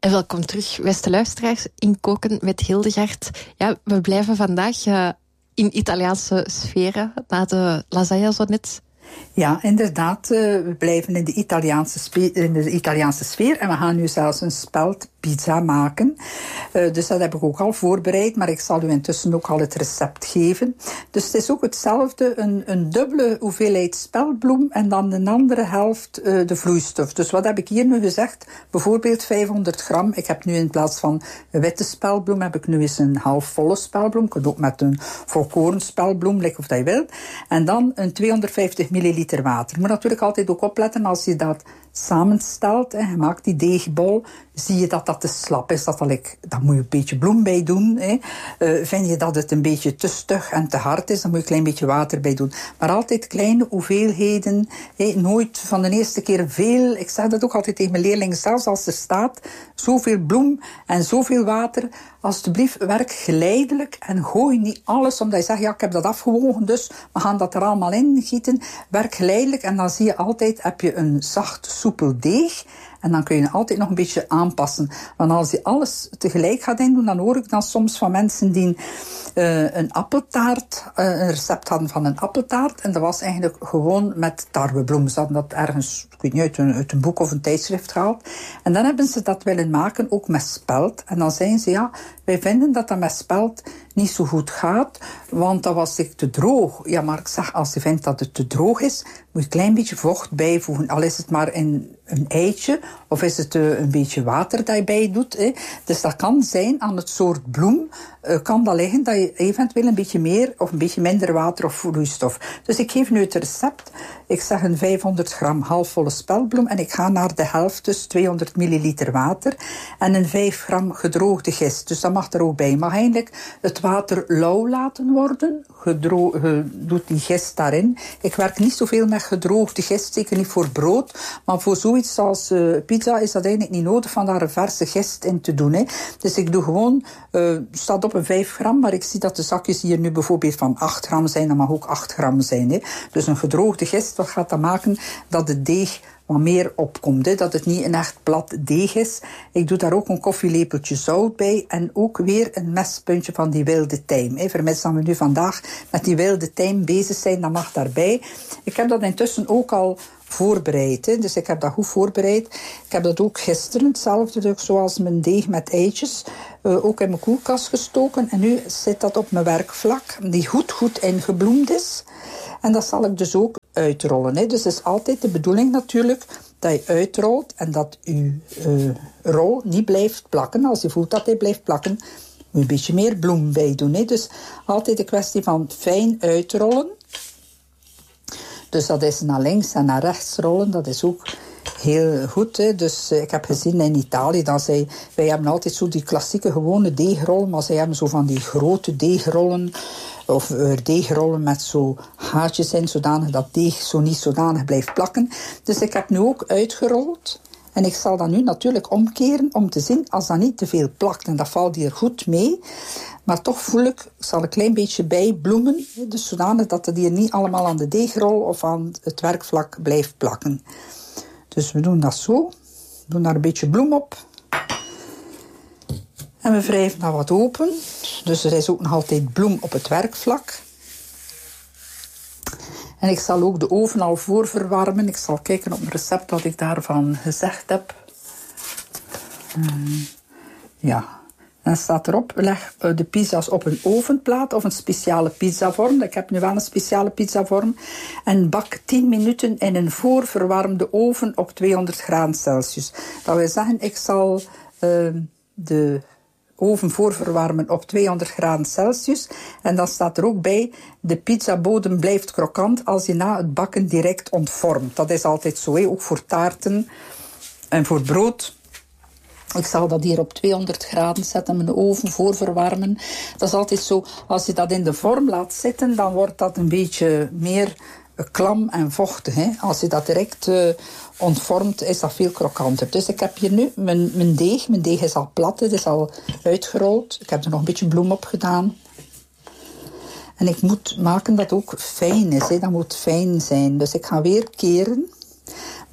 En welkom terug, beste luisteraars, in Koken met Hildegard. Ja, we blijven vandaag in Italiaanse sferen, na de lasagne zo net. Ja, inderdaad. We blijven in de Italiaanse sfeer. En we gaan nu zelfs een speldpizza maken. Dus dat heb ik ook al voorbereid. Maar ik zal u intussen ook al het recept geven. Dus het is ook hetzelfde. Een dubbele hoeveelheid speldbloem. En dan de andere helft de vloeistof. Dus wat heb ik hier nu gezegd? Bijvoorbeeld 500 gram. Ik heb nu in plaats van een witte speldbloem, heb ik nu eens een halfvolle speldbloem. Je kunt ook met een volkoren speldbloem, like of dat je wilt. En dan een 250 milliliter water. Je moet natuurlijk altijd ook opletten als je dat samenstelt en je maakt die deegbol, zie je dat dat te slap is. Dat moet je een beetje bloem bij doen. Vind je dat het een beetje te stug en te hard is, dan moet je een klein beetje water bij doen. Maar altijd kleine hoeveelheden. Nooit van de eerste keer veel. Ik zeg dat ook altijd tegen mijn leerlingen, zelfs als er staat zoveel bloem en zoveel water. Alsjeblieft, werk geleidelijk en gooi niet alles, omdat je zegt, ja, ik heb dat afgewogen, dus we gaan dat er allemaal in gieten. Werk geleidelijk en dan zie je altijd, heb je een zacht, soepel deeg. En dan kun je altijd nog een beetje aanpassen. Want als je alles tegelijk gaat indoen, dan hoor ik dan soms van mensen die een appeltaart, een recept hadden van een appeltaart. En dat was eigenlijk gewoon met tarwebloem. Ze hadden dat ergens, ik weet niet, uit een boek of een tijdschrift gehaald. En dan hebben ze dat willen maken, ook met spelt. En dan zeiden ze, ja, wij vinden dat dat met spelt niet zo goed gaat, want dat was te droog. Ja, maar ik zeg, als je vindt dat het te droog is, moet je een klein beetje vocht bijvoegen. Al is het maar in een eitje, of is het een beetje water dat je bij doet. Dus dat kan zijn aan het soort bloem, kan dat liggen dat je eventueel een beetje meer of een beetje minder water of vloeistof. Dus ik geef nu het recept. Ik zeg een 500 gram halfvolle speldbloem en ik ga naar de helft, dus 200 milliliter water en een 5 gram gedroogde gist. Dus dat mag er ook bij. Je mag eigenlijk het water lauw laten worden. Je doet die gist daarin. Ik werk niet zoveel met gedroogde gist, zeker niet voor brood, maar voor zoiets als pizza is dat eigenlijk niet nodig van daar een verse gist in te doen. Dus ik doe gewoon, staat op een 5 gram, maar ik zie dat de zakjes hier nu bijvoorbeeld van 8 gram zijn, dat mag ook 8 gram zijn. Dus een gedroogde gist, wat gaat dat maken? Dat de deeg wat meer opkomt, dat het niet een echt plat deeg is. Ik doe daar ook een koffielepeltje zout bij en ook weer een mespuntje van die wilde tijm. Vermits dat we nu vandaag met die wilde tijm bezig zijn, dat mag daarbij. Ik heb dat intussen ook al voorbereid, dus ik heb dat goed voorbereid. Ik heb dat ook gisteren, hetzelfde zoals mijn deeg met eitjes, ook in mijn koelkast gestoken. En nu zit dat op mijn werkvlak, die goed ingebloemd is. En dat zal ik dus ook uitrollen. Dus het is altijd de bedoeling natuurlijk dat je uitrolt en dat je rol niet blijft plakken. Als je voelt dat hij blijft plakken, moet je een beetje meer bloem bij doen. Dus altijd een kwestie van fijn uitrollen. Dus dat is naar links en naar rechts rollen. Dat is ook heel goed. Dus ik heb gezien in Italië dat wij hebben altijd zo die klassieke gewone deegrollen, maar zij hebben zo van die grote deegrollen of deegrollen met zo gaatjes in, zodanig dat deeg zo niet zodanig blijft plakken. Dus ik heb nu ook uitgerold. En ik zal dat nu natuurlijk omkeren om te zien als dat niet te veel plakt. En dat valt hier goed mee. Maar toch voel ik zal een klein beetje bijbloemen. Dus zodanig dat het hier niet allemaal aan de deegrol of aan het werkvlak blijft plakken. Dus we doen dat zo. We doen daar een beetje bloem op. En we wrijven dat wat open. Dus er is ook nog altijd bloem op het werkvlak. En ik zal ook de oven al voorverwarmen. Ik zal kijken op een recept wat ik daarvan gezegd heb. Ja. Dan staat erop, leg de pizza's op een ovenplaat of een speciale pizzavorm. Ik heb nu wel een speciale pizzavorm. En bak 10 minuten in een voorverwarmde oven op 200 graden Celsius. Dat wil zeggen, ik zal de oven voorverwarmen op 200 graden Celsius. En dan staat er ook bij, de pizzabodem blijft krokant als je na het bakken direct ontvormt. Dat is altijd zo, ook voor taarten en voor brood. Ik zal dat hier op 200 graden zetten, mijn oven voorverwarmen. Dat is altijd zo, als je dat in de vorm laat zitten, dan wordt dat een beetje meer klam en vochtig. Als je dat direct ontvormt, is dat veel krokanter. Dus ik heb hier nu mijn deeg. Mijn deeg is al plat, het is al uitgerold. Ik heb er nog een beetje bloem op gedaan. En ik moet maken dat het ook fijn is. Dat moet fijn zijn. Dus ik ga weer keren.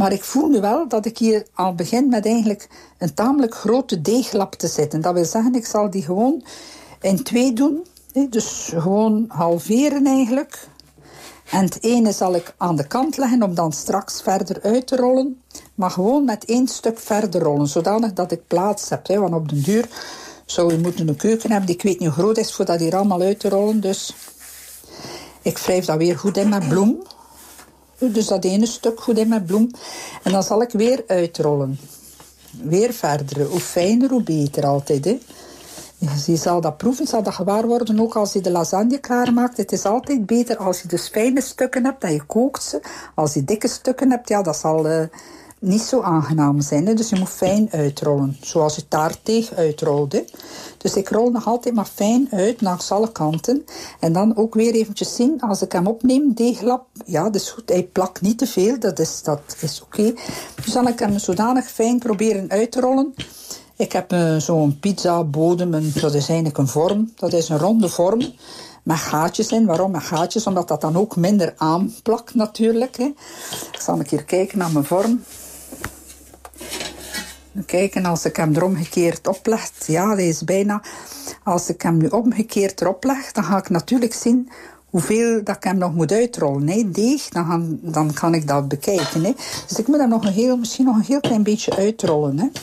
Maar ik voel nu wel dat ik hier al begin met eigenlijk een tamelijk grote deeglap te zetten. Dat wil zeggen, ik zal die gewoon in 2 doen. Dus gewoon halveren eigenlijk. En het ene zal ik aan de kant leggen om dan straks verder uit te rollen. Maar gewoon met 1 stuk verder rollen, zodanig dat ik plaats heb. Want op den duur zou je moeten een keuken hebben die ik weet niet hoe groot is voor dat hier allemaal uit te rollen. Dus ik wrijf dat weer goed in met bloem. Dus dat ene stuk goed in met bloem. En dan zal ik weer uitrollen. Weer verder. Hoe fijner, hoe beter altijd. Hè. Je zal dat proeven, zal dat gewaar worden. Ook als je de lasagne klaarmaakt. Het is altijd beter als je dus fijne stukken hebt, dat je kookt ze. Als je dikke stukken hebt, ja, dat zal niet zo aangenaam zijn. Hè. Dus je moet fijn uitrollen. Zoals je taartdeeg uitrolt. Hè. Dus ik rol nog altijd maar fijn uit, langs alle kanten. En dan ook weer eventjes zien, als ik hem opneem, deeglap. Ja, dat is goed. Hij plakt niet te veel, dat is oké. Dus dan kan ik hem zodanig fijn proberen uit te rollen. Ik heb zo'n pizza bodem, dat is eigenlijk een vorm. Dat is een ronde vorm met gaatjes in. Waarom met gaatjes? Omdat dat dan ook minder aanplakt natuurlijk. Hè. Ik zal een keer kijken naar mijn vorm. Kijken, als ik hem er omgekeerd opleg. Ja, die is bijna... Als ik hem nu omgekeerd erop leg, dan ga ik natuurlijk zien hoeveel dat ik hem nog moet uitrollen. Hè. Deeg, dan kan ik dat bekijken. Hè. Dus ik moet hem misschien nog een heel klein beetje uitrollen. Hè.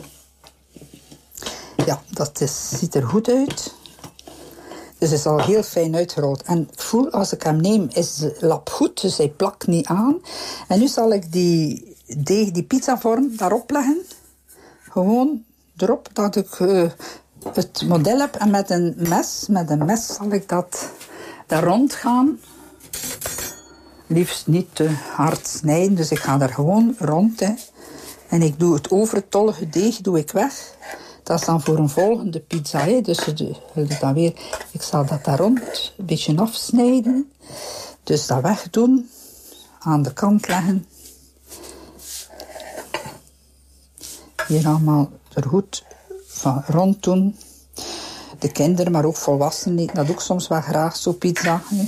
Ja, ziet er goed uit. Dus het is al heel fijn uitgerold. En ik voel, als ik hem neem, is de lap goed. Dus hij plakt niet aan. En nu zal ik die deeg, die pizzavorm, daarop leggen. Gewoon erop, dat ik het model heb. En met een mes zal ik dat daar rond gaan. Liefst niet te hard snijden. Dus ik ga daar gewoon rond. Hè. En ik doe het overtollige deeg doe ik weg. Dat is dan voor een volgende pizza. Hè. Dus dan weer, ik zal dat daar rond een beetje afsnijden. Dus dat wegdoen. Aan de kant leggen. Hier allemaal er goed van rond doen. De kinderen, maar ook volwassenen eten dat ook soms wel graag, zo pizza. Hè.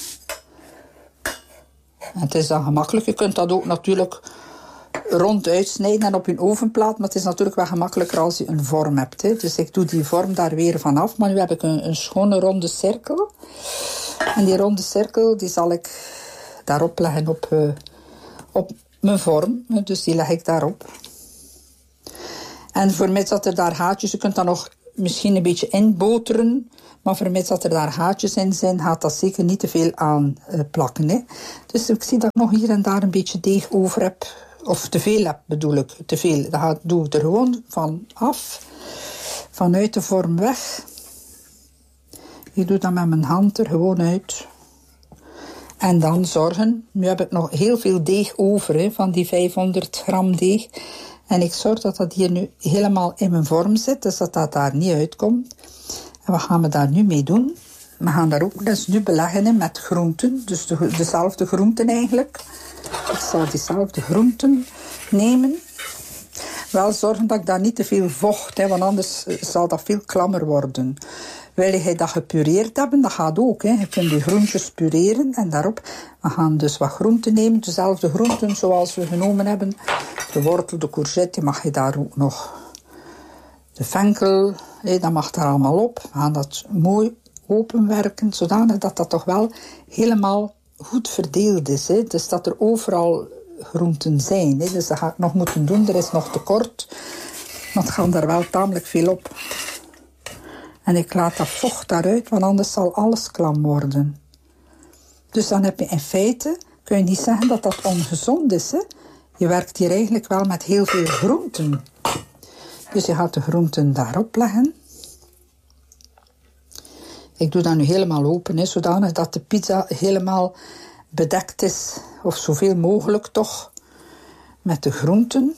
En het is dan gemakkelijk. Je kunt dat ook natuurlijk rond uitsnijden en op je ovenplaat. Maar het is natuurlijk wel gemakkelijker als je een vorm hebt. Hè. Dus ik doe die vorm daar weer vanaf. Maar nu heb ik een schone ronde cirkel. En die ronde cirkel die zal ik daarop leggen op mijn vorm. Dus die leg ik daarop. En vermits dat er daar gaatjes, je kunt dat nog misschien een beetje inboteren. Maar vermits dat er daar gaatjes in zijn, gaat dat zeker niet te veel aan plakken. Hè. Dus ik zie dat ik nog hier en daar een beetje deeg over heb. Of te veel heb, bedoel ik. Te veel. Dat doe ik er gewoon van af. Vanuit de vorm weg. Ik doe dat met mijn hand er gewoon uit. En dan zorgen. Nu heb ik nog heel veel deeg over, hè, van die 500 gram deeg. En ik zorg dat dat hier nu helemaal in mijn vorm zit. Dus dat dat daar niet uitkomt. En wat gaan we daar nu mee doen? We gaan daar ook dus nu beleggen met groenten. Dus dezelfde groenten eigenlijk. Ik zal diezelfde groenten nemen. Wel zorgen dat ik daar niet te veel vocht, hè, want anders zal dat veel klammer worden. Wil je dat gepureerd hebben, dat gaat ook. Hè. Je kunt die groentjes pureren en daarop. We gaan dus wat groenten nemen, dezelfde groenten zoals we genomen hebben. De wortel, de courgette, mag je daar ook nog. De venkel, dat mag daar allemaal op. We gaan dat mooi openwerken, zodanig dat dat toch wel helemaal goed verdeeld is. Hè. Dus dat er overal groenten zijn. Hè. Dus dat ga ik nog moeten doen. Er is nog tekort. Maar het gaat daar wel tamelijk veel op. En ik laat dat vocht daaruit, want anders zal alles klam worden. Dus dan heb je in feite, kun je niet zeggen dat dat ongezond is. Hè. Je werkt hier eigenlijk wel met heel veel groenten. Dus je gaat de groenten daarop leggen. Ik doe dat nu helemaal open, hè, zodanig dat de pizza helemaal bedekt is. Of zoveel mogelijk toch, met de groenten.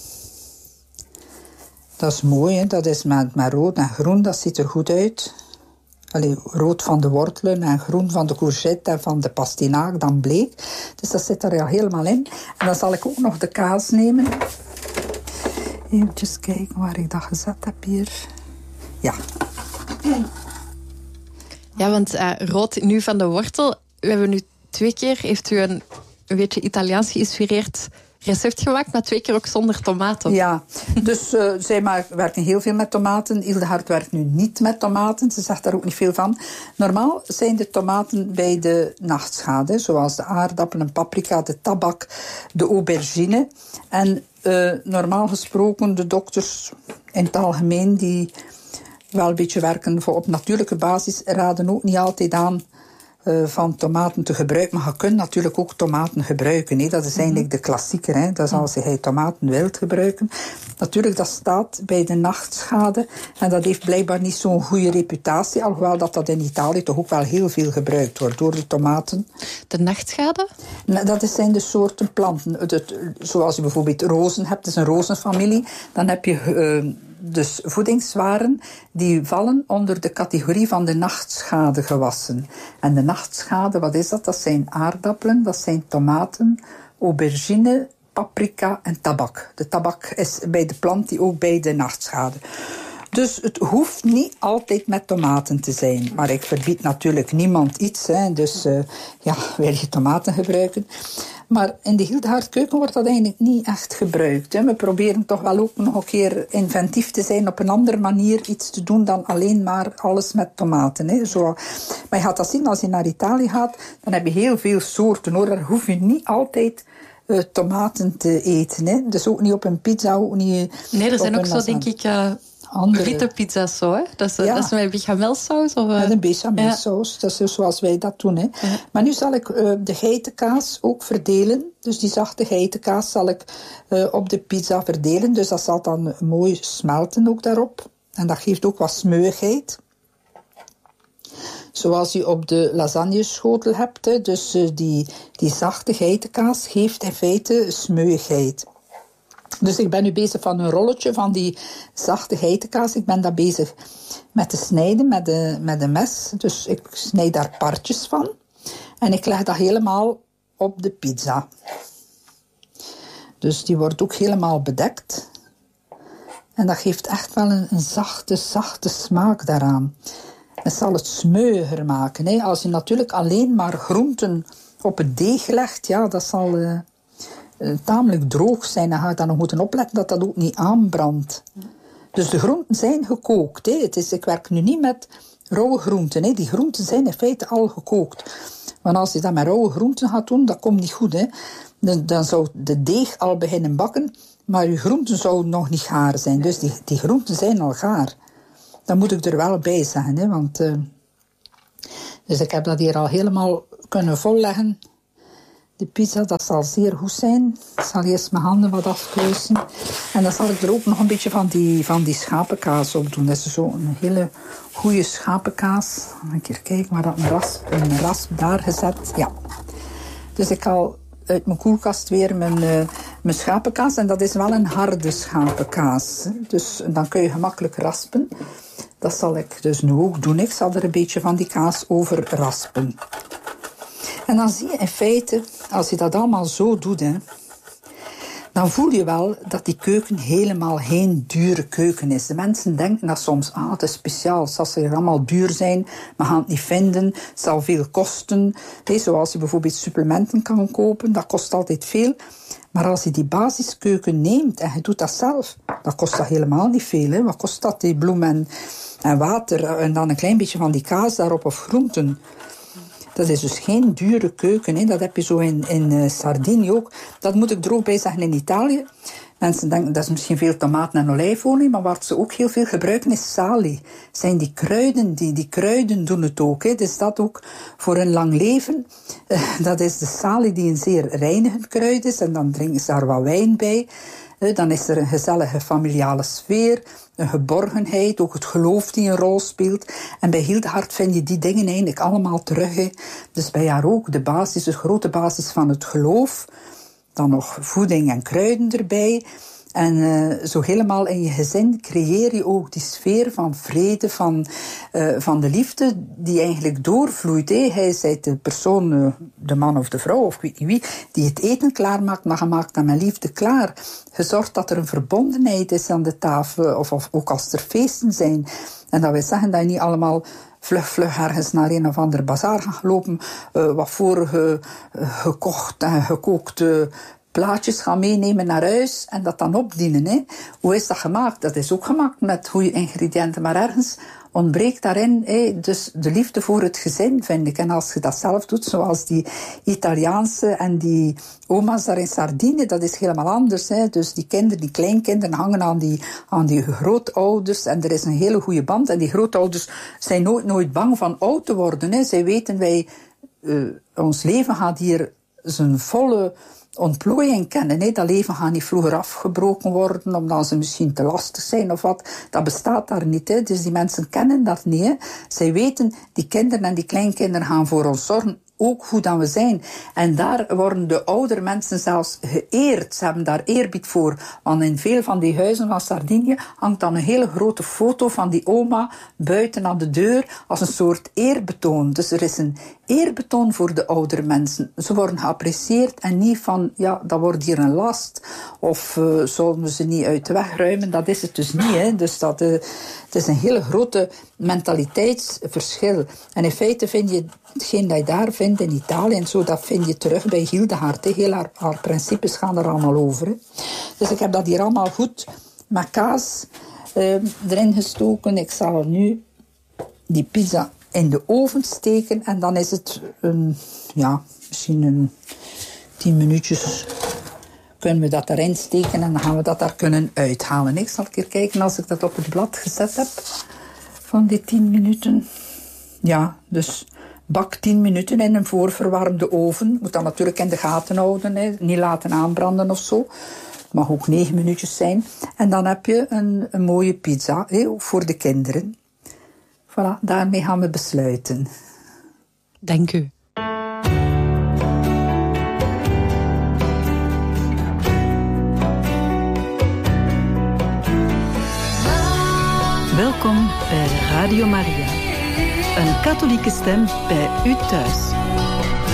Dat is mooi, hè? Dat is met rood en groen, dat ziet er goed uit. Allee, rood van de wortelen en groen van de courgette en van de pastinaak, dan bleek. Dus dat zit er al helemaal in. En dan zal ik ook nog de kaas nemen. Even kijken waar ik dat gezet heb hier. Ja. Ja, want rood nu van de wortel. We hebben nu 2 keer, heeft u een beetje Italiaans geïnspireerd recept gemaakt, maar 2 keer ook zonder tomaten. Ja, dus zij werken heel veel met tomaten. Hildegard werkt nu niet met tomaten. Ze zegt daar ook niet veel van. Normaal zijn de tomaten bij de nachtschade, zoals de aardappelen, paprika, de tabak, de aubergine. En normaal gesproken, de dokters in het algemeen die wel een beetje werken op natuurlijke basis, raden ook niet altijd aan van tomaten te gebruiken. Maar je kunt natuurlijk ook tomaten gebruiken. Hè. Dat is eigenlijk de klassieker. Hè. Dat is als je tomaten wilt gebruiken. Natuurlijk, dat staat bij de nachtschade. En dat heeft blijkbaar niet zo'n goede reputatie. Alhoewel dat in Italië toch ook wel heel veel gebruikt wordt door de tomaten. De nachtschade? Dat zijn de soorten planten. Zoals je bijvoorbeeld rozen hebt. Het is een rozenfamilie. Dan heb je dus voedingswaren die vallen onder de categorie van de nachtschadegewassen. En de nachtschade, wat is dat? Dat zijn aardappelen, dat zijn tomaten, aubergine, paprika en tabak. De tabak is bij de plant die ook bij de nachtschade. Dus het hoeft niet altijd met tomaten te zijn. Maar ik verbied natuurlijk niemand iets. Hè. Dus wil je tomaten gebruiken. Maar in de Hildegard keuken wordt dat eigenlijk niet echt gebruikt. Hè. We proberen toch wel ook nog een keer inventief te zijn, op een andere manier iets te doen dan alleen maar alles met tomaten. Hè. Zo. Maar je gaat dat zien, als je naar Italië gaat, dan heb je heel veel soorten. Hoor. Daar hoef je niet altijd tomaten te eten. Hè. Dus ook niet op een pizza. Ook niet nee, er zijn ook zo, denk ik, witte pizza's zo, hè? Dat is met bechamelsaus? Met een bechamelsaus. Ja. Dat is dus zoals wij dat doen. Hè. Ja. Maar nu zal ik de geitenkaas ook verdelen. Dus die zachte geitenkaas zal ik op de pizza verdelen. Dus dat zal dan mooi smelten ook daarop. En dat geeft ook wat smeuigheid. Zoals je op de lasagneschotel hebt. Hè. Dus die zachte geitenkaas geeft in feite smeuigheid. Dus ik ben nu bezig van een rolletje van die zachte geitenkaas. Ik ben daar bezig met te snijden met een mes. Dus ik snijd daar partjes van. En ik leg dat helemaal op de pizza. Dus die wordt ook helemaal bedekt. En dat geeft echt wel een zachte smaak daaraan. Het zal het smeuiger maken. Hè. Als je natuurlijk alleen maar groenten op het deeg legt, ja, dat zal tamelijk droog zijn. Dan ga je dan nog moeten opletten dat dat ook niet aanbrandt. Dus de groenten zijn gekookt. Hè. Ik werk nu niet met rauwe groenten. Hè. Die groenten zijn in feite al gekookt. Want als je dat met rauwe groenten gaat doen, dat komt niet goed. Hè. Dan zou de deeg al beginnen bakken, maar je groenten zouden nog niet gaar zijn. Dus die groenten zijn al gaar. Dat moet ik er wel bij zeggen. Hè, want, dus ik heb dat hier al helemaal kunnen volleggen. De pizza, dat zal zeer goed zijn. Ik zal eerst mijn handen wat afkruisen. En dan zal ik er ook nog een beetje van die schapenkaas op doen. Dat is zo'n hele goede schapenkaas. Een keer kijken waar dat een rasp daar gezet. Ja. Dus ik haal uit mijn koelkast weer mijn schapenkaas. En dat is wel een harde schapenkaas. Dus dan kun je gemakkelijk raspen. Dat zal ik dus nu ook doen. Ik zal er een beetje van die kaas over raspen. En dan zie je in feite, als je dat allemaal zo doet, hè, dan voel je wel dat die keuken helemaal geen dure keuken is. De mensen denken dat soms, het is speciaal, zal ze allemaal duur zijn, we gaan het niet vinden, het zal veel kosten. Zoals je bijvoorbeeld supplementen kan kopen, dat kost altijd veel. Maar als je die basiskeuken neemt en je doet dat zelf, dan kost dat helemaal niet veel. Hè. Wat kost dat, die bloem en water en dan een klein beetje van die kaas daarop of groenten. Dat is dus geen dure keuken. Hè. Dat heb je zo in Sardinië ook. Dat moet ik er ook bij zeggen in Italië. Mensen denken dat is misschien veel tomaten en olijfolie, maar wat ze ook heel veel gebruiken is salie. Zijn die kruiden, die kruiden doen het ook. Hè. Dus dat ook voor een lang leven. Dat is de salie die een zeer reinigend kruid is. En dan drinken ze daar wat wijn bij. Dan is er een gezellige familiale sfeer, een geborgenheid, ook het geloof die een rol speelt. En bij Hildegard vind je die dingen eigenlijk allemaal terug. Hè. Dus bij haar ook de basis, de grote basis van het geloof. Dan nog voeding en kruiden erbij. En zo helemaal in je gezin creëer je ook die sfeer van vrede, van de liefde die eigenlijk doorvloeit. Hè. Hij is de persoon, de man of de vrouw of ik weet niet wie, die het eten klaarmaakt, maar je maakt dat met liefde klaar. Je zorgt dat er een verbondenheid is aan de tafel, of ook als er feesten zijn. En dat wil zeggen dat je niet allemaal vlug ergens naar een of ander bazaar gaat lopen, wat voor gekocht en gekookte plaatjes gaan meenemen naar huis en dat dan opdienen. Hè. Hoe is dat gemaakt? Dat is ook gemaakt met goede ingrediënten, maar ergens ontbreekt daarin dus de liefde voor het gezin, vind ik. En als je dat zelf doet, zoals die Italiaanse en die oma's daar in Sardinië, dat is helemaal anders. Hè. Dus die kinderen, die kleinkinderen hangen aan die grootouders en er is een hele goede band. En die grootouders zijn nooit bang van oud te worden. Hè. Zij weten, ons leven gaat hier zijn volle ontplooiing kennen. Hè. Dat leven gaat niet vroeger afgebroken worden, omdat ze misschien te lastig zijn of wat. Dat bestaat daar niet. Hè. Dus die mensen kennen dat niet. Hè. Zij weten, die kinderen en die kleinkinderen gaan voor ons zorgen, ook hoe dan we zijn. En daar worden de oudere mensen zelfs geëerd. Ze hebben daar eerbied voor. Want in veel van die huizen van Sardinië hangt dan een hele grote foto van die oma buiten aan de deur als een soort eerbetoon. Dus er is een eerbetoon voor de oudere mensen. Ze worden geapprecieerd en niet van, ja, dat wordt hier een last. Of zullen we ze niet uit de weg ruimen? Dat is het dus niet. Hè. Dus het is een hele grote mentaliteitsverschil. En in feite vind je hetgeen dat je daar vindt in Italië en zo, dat vind je terug bij Hildegard. Heel haar principes gaan er allemaal over. Hè. Dus ik heb dat hier allemaal goed met kaas erin gestoken. Ik zal er nu die pizza in de oven steken en dan is het misschien 10 minuutjes kunnen we dat erin steken en dan gaan we dat daar kunnen uithalen. Ik zal een keer kijken als ik dat op het blad gezet heb van die 10 minuten. Ja, dus bak 10 minuten in een voorverwarmde oven. Moet dat natuurlijk in de gaten houden, hè. Niet laten aanbranden of zo. Het mag ook 9 minuutjes zijn. En dan heb je een mooie pizza, hè, voor de kinderen. Voilà, daarmee gaan we besluiten. Dank u. Welkom bij Radio Maria. Een katholieke stem bij u thuis.